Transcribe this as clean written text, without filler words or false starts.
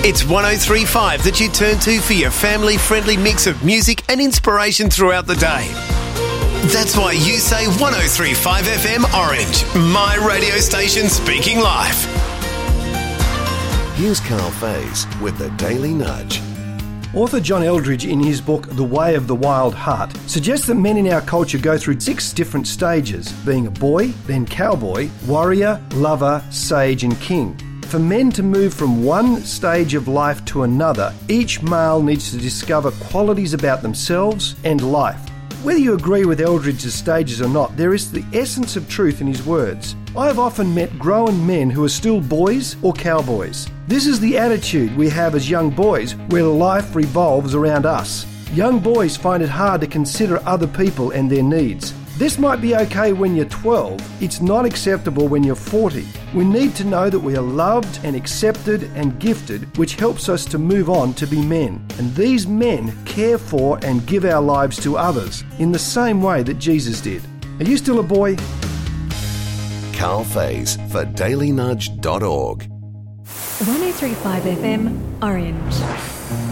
It's 103.5 that you turn to for your family-friendly mix of music and inspiration throughout the day. That's why you say 103.5 FM Orange, my radio station speaking live. Here's Carl Faze with the Daily Nudge. Author John Eldridge, in his book The Way of the Wild Heart, suggests that men in our culture go through 6 different stages: being a boy, then cowboy, warrior, lover, sage and king. For men to move from one stage of life to another, each male needs to discover qualities about themselves and life. Whether you agree with Eldridge's stages or not, there is the essence of truth in his words. I have often met grown men who are still boys or cowboys. This is the attitude we have as young boys, where life revolves around us. Young boys find it hard to consider other people and their needs. This might be okay when you're 12. It's not acceptable when you're 40. We need to know that we are loved and accepted and gifted, which helps us to move on to be men. And these men care for and give our lives to others in the same way that Jesus did. Are you still a boy? Carl Faze for dailynudge.org. 103.5 FM Orange.